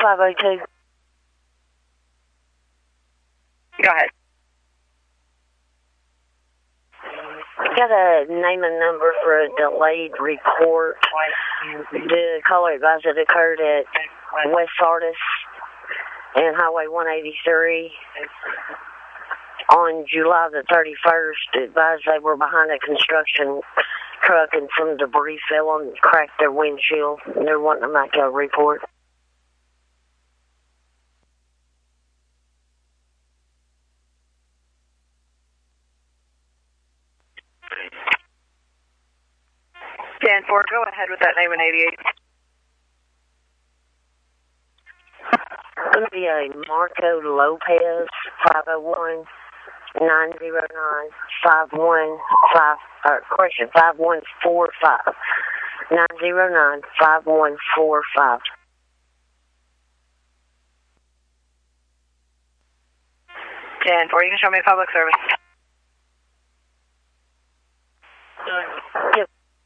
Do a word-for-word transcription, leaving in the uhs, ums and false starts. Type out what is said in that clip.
five oh two. Go ahead. Got a name and number for a delayed report. The caller advised it occurred at West Sardis and Highway one eighty-three on July the thirty-first. Advised they were behind a construction truck and some debris fell on and cracked their windshield. They're wanting to make a report. ten four, go ahead with that name in eighty-eight. It's going to be a Marco Lopez, five oh one, nine oh nine, five one five, or question, five one four five, nine oh nine, five one four five. ten four, you can show me public service.